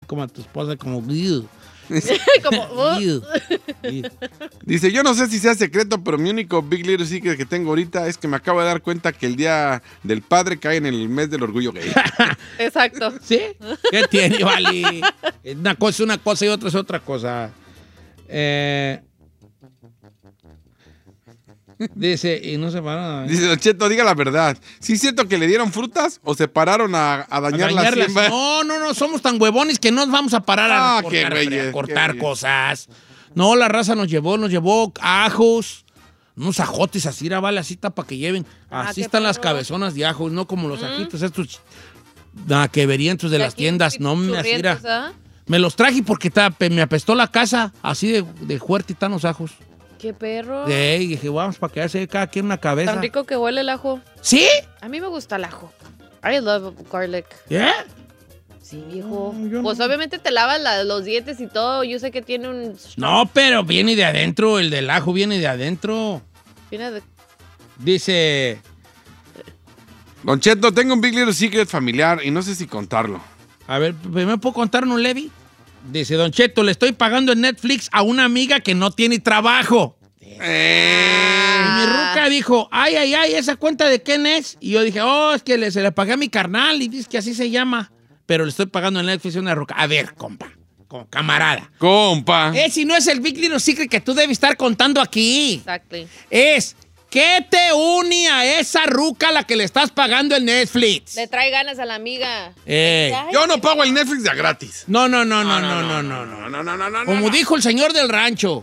como a tu esposa, como... "Ew". Como, Ew. Ew. Dice, yo no sé si sea secreto, pero mi único Big Little Secret que tengo ahorita es que me acabo de dar cuenta que el Día del Padre cae en el mes del orgullo gay. exacto. ¿Sí? ¿Qué tiene, vale? Una cosa es una cosa y otra es otra cosa. Dice, y no se pararon. Dice, Don Cheto, diga la verdad. ¿Sí es cierto que le dieron frutas o se pararon a dañar la dañarlas. siembra? No, somos tan huevones que no nos vamos a parar a qué cortar, güeyes, a cortar qué güeyes. cosas. No, la raza nos llevó ajos, unos ajotes así, era, vale, así está para que lleven. Así qué están las perro. cabezonas de ajos, no como los ajitos estos que verían de las tiendas. No, me así era. Churrientos, ¿ah? Me los traje porque me apestó la casa, así de fuerte están los ajos. Qué perro. Y dije, vamos para que hace cada quien una cabeza. Tan rico que huele el ajo. ¿Sí? A mí me gusta el ajo. I love garlic. ¿Yeah? Sí, viejo. No, yo Pues no. obviamente te lavas los dientes y todo. Yo sé que tiene un... No, pero viene de adentro, el del ajo viene de adentro. Viene de... Dice, Don Cheto, tengo un Big Little Secret familiar y no sé si contarlo. a ver, ¿me puedo contar un Levi? Dice, Don Cheto, le estoy pagando en Netflix a una amiga que no tiene trabajo. Y mi ruca dijo, ay, ¿esa cuenta de quién es? Y yo dije, es que se la pagué a mi carnal y dice que así se llama. Pero le estoy pagando en Netflix a una ruca. A ver, compa, como camarada. Compa. Si no es el Big Little Secret que tú debes estar contando aquí. Exactly. Es, ¿qué te une a esa ruca a la que le estás pagando en Netflix? Le trae ganas a la amiga. Ey. Ay, Yo no pago el Netflix de a gratis. No. No. Como dijo el señor del rancho,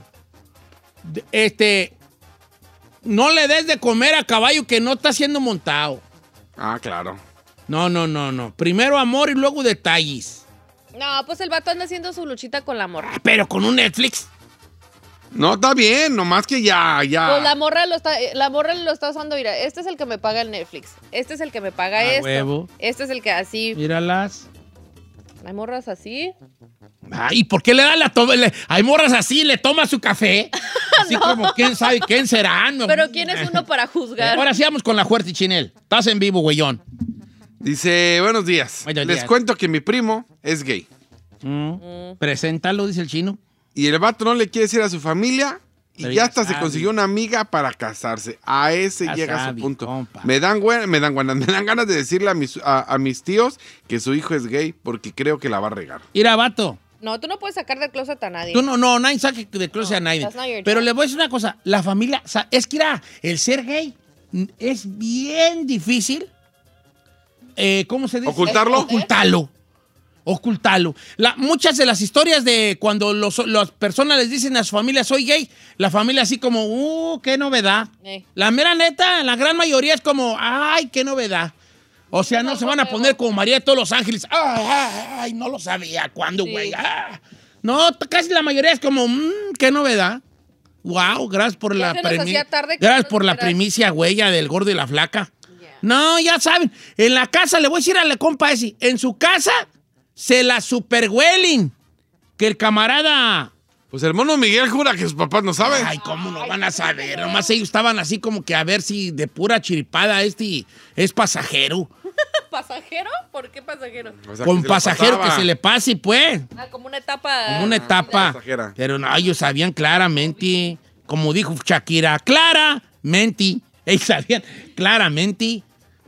no le des de comer a caballo que no está siendo montado. Ah, claro. No. Primero amor y luego detalles. No, pues el vato anda haciendo su luchita con la morra. Pero con un Netflix. No, está bien, nomás que ya. Pues la morra lo está usando. Mira, este es el que me paga el Netflix. Este es el que me paga esto. Huevo. Este es el que así. Míralas. Hay morras así. ¿Y por qué le da hay morras así, le toma su café? Así como, ¿quién sabe quién será? No. Pero ¿quién es uno para juzgar? Ahora sí vamos con la fuerte, Chinel. Estás en vivo, güeyón. Dice, buenos días. Buenos Les días. cuento que mi primo es gay. Preséntalo, dice el chino. Y el vato no le quiere decir a su familia y Pero ya ya hasta se sabe. consiguió una amiga para casarse. A ese Ya llega sabe, su punto. compa. Me dan ganas de decirle a mis tíos que su hijo es gay porque creo que la va a regar. Mira, vato. No, tú no puedes sacar del closet a nadie. Tú no, nadie saque de closet a nadie. that's not your Pero job. le voy a decir una cosa. La familia, es que el ser gay es bien difícil. ¿Cómo se dice? ¿Ocultarlo? Ocultarlo. Muchas de las historias de cuando las personas les dicen a su familia soy gay, la familia así como, qué novedad. La mera neta, la gran mayoría es como, ay, qué novedad. O sea, no se van a poner como María de todos los Ángeles. Ay, no lo sabía. ¿Cuándo, güey? Sí. No, casi la mayoría es como, qué novedad. Wow, gracias por Ya la se nos hacía tarde que gracias no por la esperas. primicia, güey, del gordo y la flaca. Yeah. No, ya saben, en la casa, le voy a decir a la compa ese, en su casa se la superhuelen. Que el camarada... Pues el mono Miguel jura que sus papás no saben. Ay, ¿cómo no van a saber? Nomás ellos estaban así como que a ver si de pura chiripada es pasajero. ¿Pasajero? ¿Por qué pasajero? O sea, Con que se le pasajero pasaba. que se le pase, pues. Como una etapa. Como una etapa. pasajera. Pero no, ellos sabían claramente, como dijo Shakira, claramente. Ellos sabían claramente.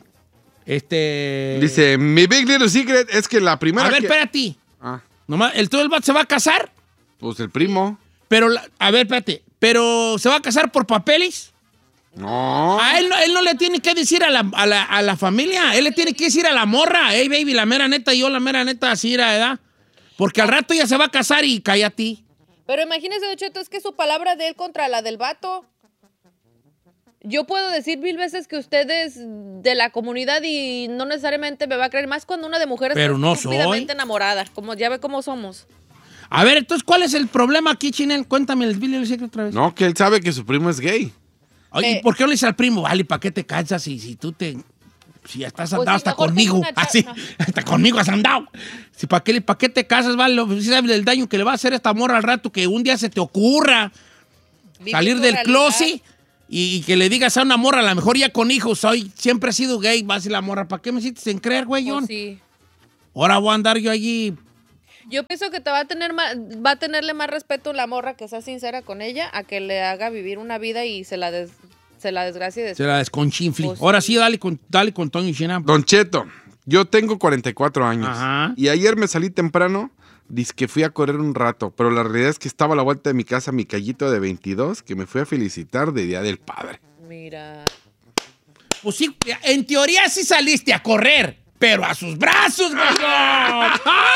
Dice, mi Big Little Secret es que la primera A ver, que... espérate. Ah, Nomás, todo el vato se va a casar, pues el primo. pero, a ver, espérate. ¿Pero se va a casar por papeles? No. A él no le tiene que decir a la familia. Él le tiene que decir a la morra. Hey, baby, la mera neta, yo la mera neta, así era, ¿verdad? Porque al rato ya se va a casar y cállate. Pero imagínese, Don Cheto, es que su palabra de él contra la del vato. Yo puedo decir 1000 veces que usted es de la comunidad y no necesariamente me va a creer, más cuando una de mujeres Pero está no estúpidamente soy. enamorada, como ya ve cómo somos. A ver, entonces, ¿cuál es el problema aquí, Chinel? Cuéntame el Billy Secret otra vez. No, que él sabe que su primo es gay. Oye, ¿y por qué no le dices al primo? Vale, ¿para qué te cansas si tú te... Si ya estás Pues andado sí, hasta mejor conmigo, tengo una así, chava. hasta conmigo has andado. Si, ¿para qué te casas, vale? Si sabes del daño que le va a hacer esta morra al rato, que un día se te ocurra Vivir salir tu del realidad. closet y que le digas a una morra, a lo mejor ya con hijos, siempre he sido gay, va a decir la morra, ¿para qué me hiciste en creer, güey, Pues John? sí. Ahora voy a andar yo allí Yo pienso que va a tenerle más respeto la morra que sea sincera con ella a que le haga vivir una vida y se la desgracie después. Se la desconchinfli. Pues, ahora sí, dale con Toño y Shena. Don Cheto, yo tengo 44 años. Ajá. Y ayer me salí temprano, que fui a correr un rato, pero la realidad es que estaba a la vuelta de mi casa mi callito de 22 que me fui a felicitar de Día del Padre. Mira. Pues sí, en teoría sí saliste a correr, pero a sus brazos, güey.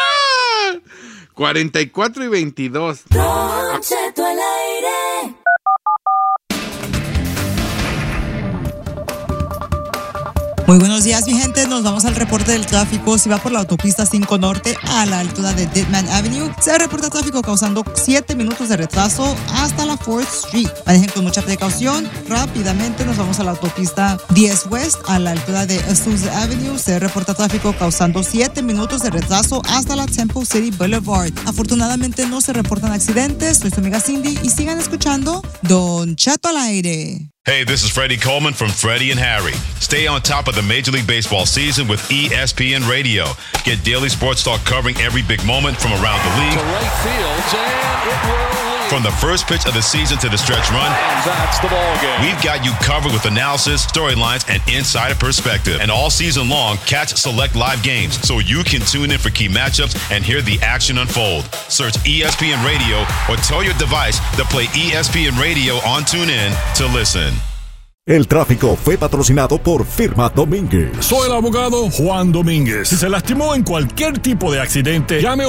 44 y 22. Don Cheto al aire. Muy buenos días, mi gente. Nos vamos al reporte del tráfico. Si va por la autopista 5 Norte a la altura de Deadman Avenue, se reporta tráfico causando 7 minutos de retraso hasta la 4th Street. Manejen con mucha precaución. Rápidamente nos vamos a la autopista 10 West a la altura de Azusa Avenue. Se reporta tráfico causando 7 minutos de retraso hasta la Temple City Boulevard. Afortunadamente no se reportan accidentes. Soy su amiga Cindy y sigan escuchando Don Cheto al aire. Hey, this is Freddie Coleman from Freddie and Harry. Stay on top of the Major League Baseball season with ESPN Radio. Get daily sports talk covering every big moment from around the league. To right field, and it will lead. From the first pitch of the season to the stretch run, And that's the ball game. we've got you covered with analysis, storylines, and insider perspective. And all season long, catch select live games so you can tune in for key matchups and hear the action unfold. Search ESPN Radio or tell your device to play ESPN Radio on TuneIn to listen. El tráfico fue patrocinado por Firma Domínguez. Soy el abogado Juan Domínguez. Si se lastimó en cualquier tipo de accidente, llame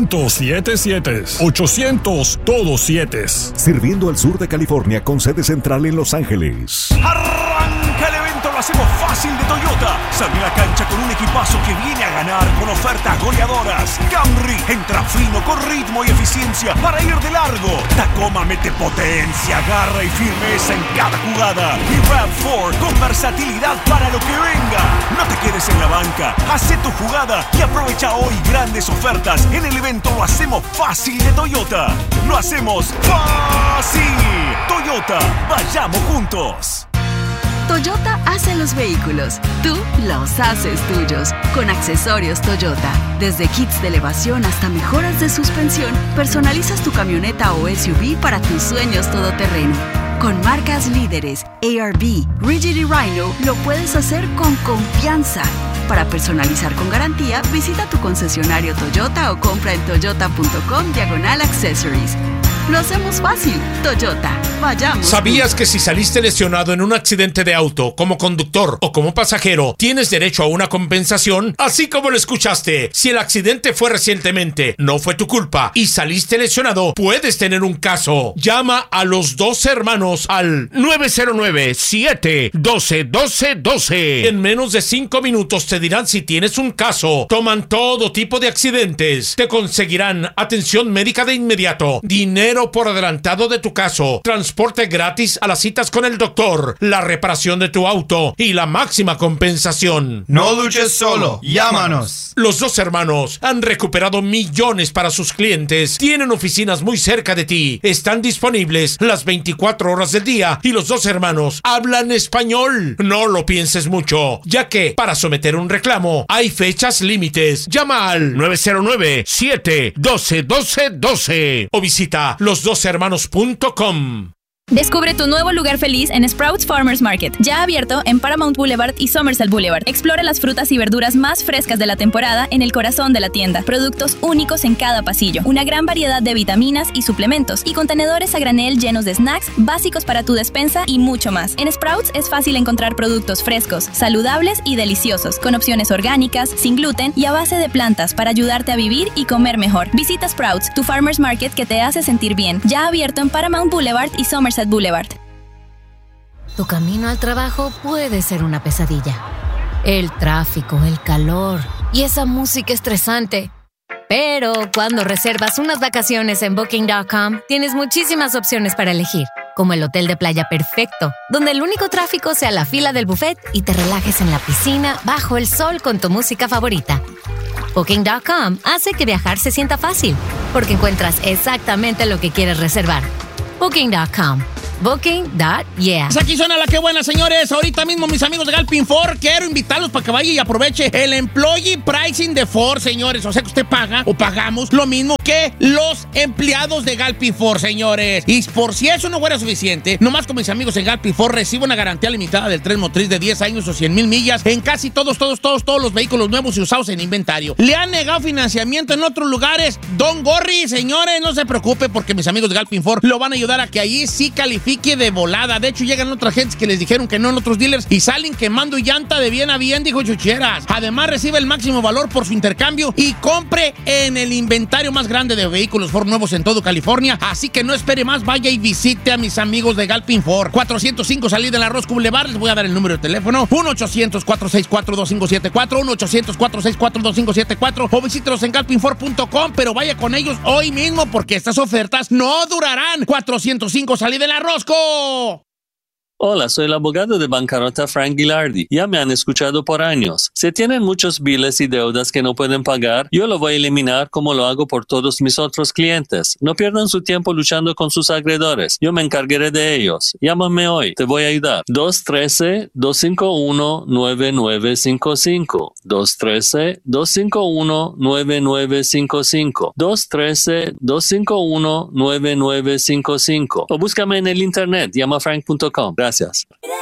800-77. 800 todos 7. Sirviendo al sur de California con sede central en Los Ángeles. Arranca el evento, lo hacemos fácil de Toyota. Sale a la cancha con un equipazo que viene a ganar con ofertas goleadoras. Camry entra fino con ritmo y eficiencia para ir de largo. Tacoma mete potencia, garra y firmeza en cada jugada. Y RAV4 con versatilidad para lo que venga. No te quedes en la banca, haz tu jugada y aprovecha hoy grandes ofertas en el evento Lo hacemos fácil de Toyota. Lo hacemos fácil. Toyota, vayamos juntos. Toyota hace los vehículos, tú los haces tuyos. Con accesorios Toyota, desde kits de elevación hasta mejoras de suspensión, personalizas tu camioneta o SUV para tus sueños todoterreno. Con marcas líderes, ARB, Rigid y Rhino, lo puedes hacer con confianza. Para personalizar con garantía, visita tu concesionario Toyota o compra en toyota.com/accessories. Lo hacemos fácil. Toyota, vayamos. ¿Sabías que si saliste lesionado en un accidente de auto, como conductor o como pasajero, tienes derecho a una compensación? Así como lo escuchaste, si el accidente fue recientemente, no fue tu culpa y saliste lesionado, puedes tener un caso. Llama a los dos hermanos al 909-712-1212. En menos de 5 minutos te dirán si tienes un caso. Toman todo tipo de accidentes. Te conseguirán atención médica de inmediato, dinero por adelantado de tu caso, transporte gratis a las citas con el doctor, la reparación de tu auto y la máxima compensación. No luches solo, llámanos. Los dos hermanos han recuperado millones para sus clientes, tienen oficinas muy cerca de ti, están disponibles las 24 horas del día y los dos hermanos hablan español. No lo pienses mucho, ya que para someter un reclamo hay fechas límites. Llama al 909-712-1212 o visita losdoshermanos.com. Descubre tu nuevo lugar feliz en Sprouts Farmers Market, ya abierto en Paramount Boulevard y Somerset Boulevard. Explora las frutas y verduras más frescas de la temporada en el corazón de la tienda. Productos únicos en cada pasillo, una gran variedad de vitaminas y suplementos y contenedores a granel llenos de snacks básicos para tu despensa y mucho más. En Sprouts es fácil encontrar productos frescos, saludables y deliciosos, con opciones orgánicas, sin gluten y a base de plantas para ayudarte a vivir y comer mejor. Visita Sprouts, tu Farmers Market que te hace sentir bien, ya abierto en Paramount Boulevard y Somerset Boulevard. Tu camino al trabajo puede ser una pesadilla. El tráfico, el calor y esa música estresante. Pero cuando reservas unas vacaciones en Booking.com, tienes muchísimas opciones para elegir, como el hotel de playa perfecto, donde el único tráfico sea la fila del buffet y te relajes en la piscina bajo el sol con tu música favorita. Booking.com hace que viajar se sienta fácil, porque encuentras exactamente lo que quieres reservar. Booking.com. Booking.yeah. Aquí suena la que buena, señores. Ahorita mismo, mis amigos de Galpin Ford, quiero invitarlos para que vaya y aproveche el Employee Pricing de Ford, señores. O sea que usted paga o pagamos lo mismo que los empleados de Galpin Ford, señores. Y por si eso no fuera suficiente, nomás con mis amigos en Galpin Ford recibo una garantía limitada del tren motriz de 10 años o 100,000 millas en casi todos los vehículos nuevos y usados en inventario. ¿Le han negado financiamiento en otros lugares? Don Gorri, señores, no se preocupe porque mis amigos de Galpin Ford lo van a ayudar a que allí sí califique de volada. De hecho, llegan otras gentes que les dijeron que no en otros dealers y salen quemando llanta de bien a bien, dijo Chucheras. Además, recibe el máximo valor por su intercambio y compre en el inventario más grande de vehículos Ford nuevos en todo California. Así que no espere más, vaya y visite a mis amigos de Galpin Ford. 405 Salida de la Roscoe Boulevard. Les voy a dar el número de teléfono: 1-800-464-2574, 1-800-464-2574, o visítelos en galpinford.com, pero vaya con ellos hoy mismo porque estas ofertas no durarán. 405 Salida de la Roscoe. Hola, soy el abogado de bancarrota Frank Gilardi. Ya me han escuchado por años. Si tienen muchos biles y deudas que no pueden pagar, yo lo voy a eliminar como lo hago por todos mis otros clientes. No pierdan su tiempo luchando con sus acreedores. Yo me encargaré de ellos. Llámame hoy. Te voy a ayudar. 213-251-9955. 213-251-9955. 213-251-9955. O búscame en el internet. Llama frank.com. Gracias.